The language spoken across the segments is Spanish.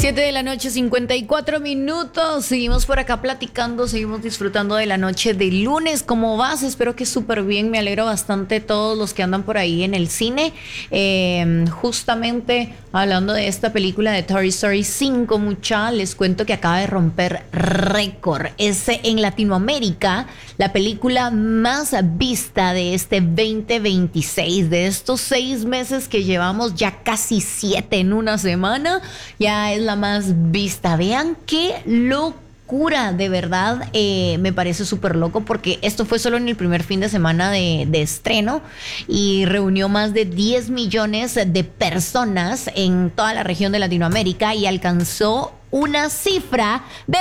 7 de la noche, 54 minutos. Seguimos por acá platicando, seguimos disfrutando de la noche de lunes. ¿Cómo vas? Espero que súper bien. Me alegro bastante todos los que andan por ahí en el cine. Justamente hablando de esta película de Toy Story 5, mucha, les cuento que acaba de romper récord. Es en Latinoamérica la película más vista de este 2026. De estos 6 meses que llevamos, ya casi 7 en una semana, ya es la más vista. Vean qué locura, de verdad. Me parece súper loco porque esto fue solo en el primer fin de semana de estreno y reunió más de 10 millones de personas en toda la región de Latinoamérica y alcanzó una cifra de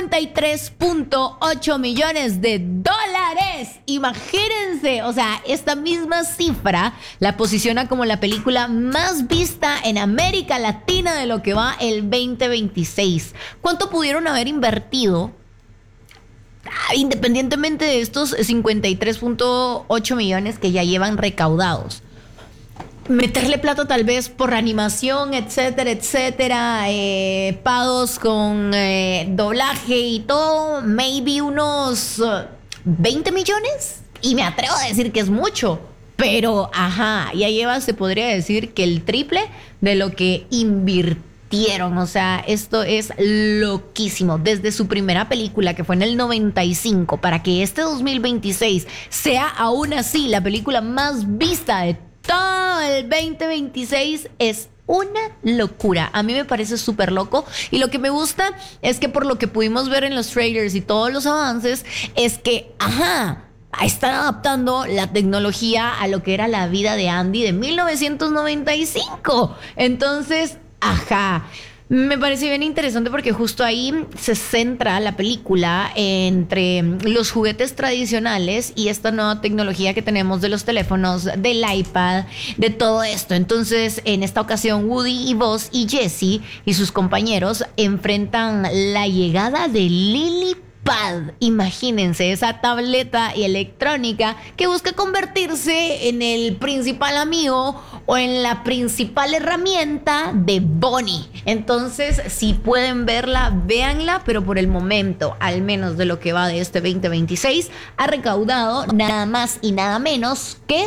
53.8 millones de dólares. Imagínense, o sea, esta misma cifra la posiciona como la película más vista en América Latina de lo que va el 2026. ¿Cuánto pudieron haber invertido? Independientemente de estos 53.8 millones que ya llevan recaudados. Meterle plata tal vez por animación, etcétera, etcétera, pagos con doblaje y todo, maybe unos 20 millones. Y me atrevo a decir que es mucho, pero ajá, ya lleva, se podría decir que el triple de lo que invirtieron. O sea, esto es loquísimo. Desde su primera película, que fue en el 95, para que este 2026 sea aún así la película más vista de todo el 2026, es una locura. A mí me parece súper loco. Y lo que me gusta es que por lo que pudimos ver en los trailers y todos los avances, es que, ajá, están adaptando la tecnología a lo que era la vida de Andy de 1995. Entonces, ajá, me parece bien interesante porque justo ahí se centra la película entre los juguetes tradicionales y esta nueva tecnología que tenemos de los teléfonos, del iPad, de todo esto. Entonces, en esta ocasión, Woody y Buzz y Jessie y sus compañeros enfrentan la llegada de Lillipad. Imagínense, esa tableta electrónica que busca convertirse en el principal amigo o en la principal herramienta de Bonnie. Entonces, si pueden verla, véanla, pero por el momento, al menos de lo que va de este 2026, ha recaudado nada más y nada menos que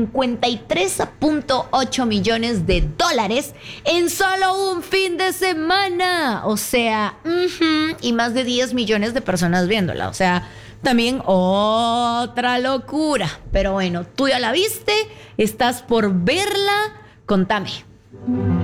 53.8 millones de dólares en solo un fin de semana. O sea, y más de 10 millones de personas viéndola. O sea, también otra locura. Pero bueno, tú ya la viste, estás por verla. Contame.